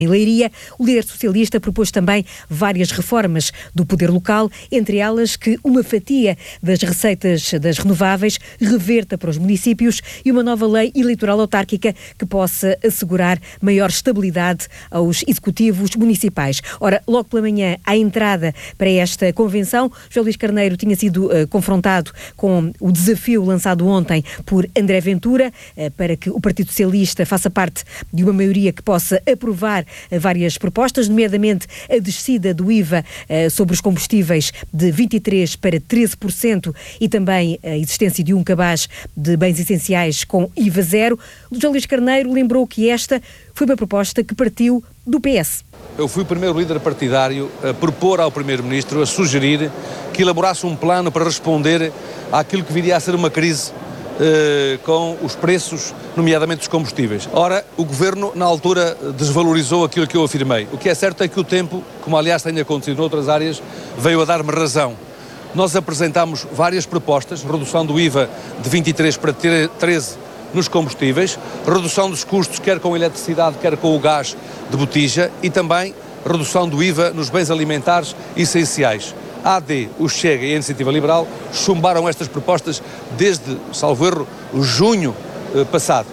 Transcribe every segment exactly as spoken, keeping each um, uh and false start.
Em Leiria, o líder socialista propôs também várias reformas do poder local, entre elas que uma fatia das receitas das renováveis reverta para os municípios e uma nova lei eleitoral autárquica que possa assegurar maior estabilidade aos executivos municipais. Ora, logo pela manhã, à entrada para esta convenção, José Luís Carneiro tinha sido uh, confrontado com o desafio lançado ontem por André Ventura uh, para que o Partido Socialista faça parte de uma maioria que possa aprovar várias propostas, nomeadamente a descida do I V A eh, sobre os combustíveis de vinte e três por cento para treze por cento e também a existência de um cabaz de bens essenciais com I V A zero. José Luís Carneiro lembrou que esta foi uma proposta que partiu do P S. Eu fui o primeiro líder partidário a propor ao Primeiro-Ministro, a sugerir que elaborasse um plano para responder àquilo que viria a ser uma crise Uh, com os preços, nomeadamente dos combustíveis. Ora, o Governo, na altura, desvalorizou aquilo que eu afirmei. O que é certo é que o tempo, como aliás tem acontecido noutras áreas, veio a dar-me razão. Nós apresentámos várias propostas, redução do I V A de vinte e três para treze nos combustíveis, redução dos custos, quer com a eletricidade, quer com o gás de botija, e também redução do I V A nos bens alimentares essenciais. A AD, o Chega e a Iniciativa Liberal chumbaram estas propostas desde, salvo erro, junho eh, passado.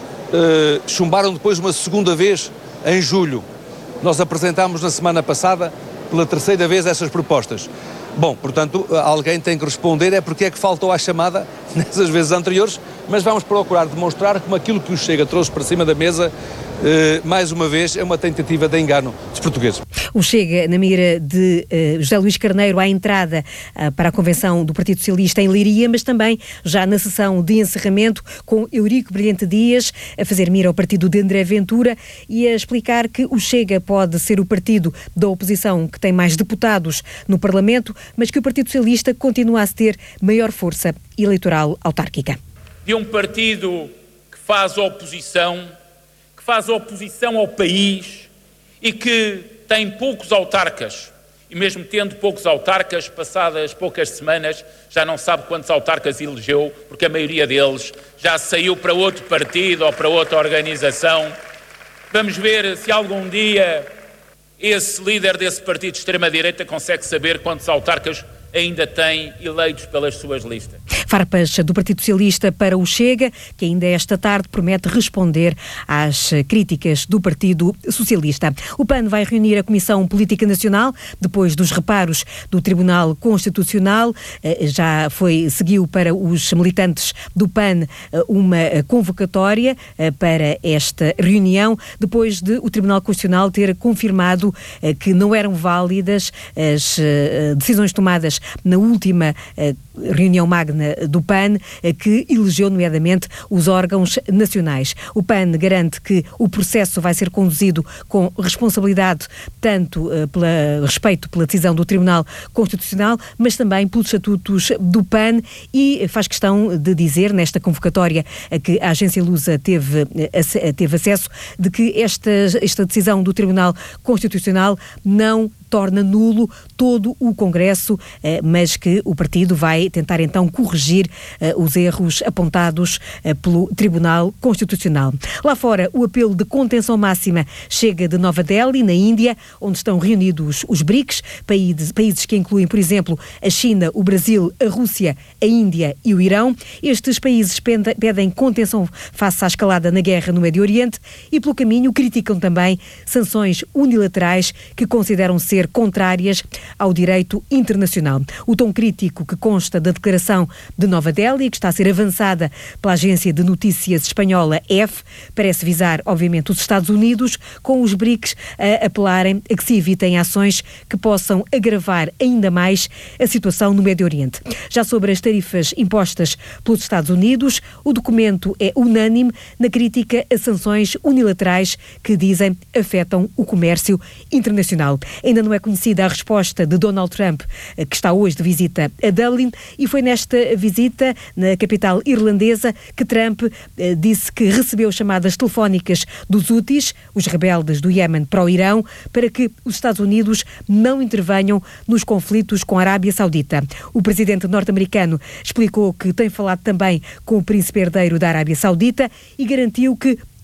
Eh, chumbaram depois uma segunda vez em julho. Nós apresentámos na semana passada pela terceira vez essas propostas. Bom, portanto, alguém tem que responder é porque é que faltou à chamada nessas vezes anteriores, mas vamos procurar demonstrar como aquilo que o Chega trouxe para cima da mesa, eh, mais uma vez, é uma tentativa de engano dos portugueses. O Chega na mira de uh, José Luís Carneiro à entrada uh, para a convenção do Partido Socialista em Leiria, mas também já na sessão de encerramento com Eurico Brilhante Dias a fazer mira ao partido de André Ventura e a explicar que o Chega pode ser o partido da oposição que tem mais deputados no Parlamento, mas que o Partido Socialista continua a ter maior força eleitoral autárquica. De um partido que faz oposição, que faz oposição ao país e que tem poucos autarcas, e mesmo tendo poucos autarcas, passadas poucas semanas, já não sabe quantos autarcas elegeu, porque a maioria deles já saiu para outro partido ou para outra organização. Vamos ver se algum dia esse líder desse partido de extrema-direita consegue saber quantos autarcas ainda tem eleitos pelas suas listas. Farpas do Partido Socialista para o Chega, que ainda esta tarde promete responder às críticas do Partido Socialista. O P A N vai reunir a Comissão Política Nacional depois dos reparos do Tribunal Constitucional. Já foi, seguiu para os militantes do P A N uma convocatória para esta reunião, depois de o Tribunal Constitucional ter confirmado que não eram válidas as decisões tomadas na última eh, reunião magna do P A N, eh, que elegeu nomeadamente os órgãos nacionais. O P A N garante que o processo vai ser conduzido com responsabilidade, tanto eh, pela respeito pela decisão do Tribunal Constitucional, mas também pelos estatutos do P A N, e faz questão de dizer, nesta convocatória a que a agência Lusa teve, eh, teve acesso, de que esta, esta decisão do Tribunal Constitucional não torna nulo todo o Congresso, eh, mas que o partido vai tentar então corrigir eh, os erros apontados eh, pelo Tribunal Constitucional. Lá fora, o apelo de contenção máxima chega de Nova Delhi, na Índia, onde estão reunidos os BRICS, países, países que incluem, por exemplo, a China, o Brasil, a Rússia, a Índia e o Irão. Estes países pedem contenção face à escalada na guerra no Médio Oriente e, pelo caminho, criticam também sanções unilaterais que consideram ser contrárias ao direito internacional. O tom crítico que consta da declaração de Nova Delhi, que está a ser avançada pela agência de notícias espanhola E F, parece visar, obviamente, os Estados Unidos, com os BRICS a apelarem a que se evitem ações que possam agravar ainda mais a situação no Médio Oriente. Já sobre as tarifas impostas pelos Estados Unidos, o documento é unânime na crítica a sanções unilaterais que, dizem, afetam o comércio internacional. Ainda não é conhecida a resposta de Donald Trump, que está hoje de visita a Dublin, e foi nesta visita na capital irlandesa que Trump eh, disse que recebeu chamadas telefónicas dos Houthis, os rebeldes do Iémen, para o Irão, para que os Estados Unidos não intervenham nos conflitos com a Arábia Saudita. O presidente norte-americano explicou que tem falado também com o príncipe herdeiro da Arábia Saudita e garantiu que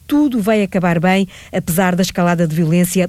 tudo vai acabar bem, apesar da escalada de violência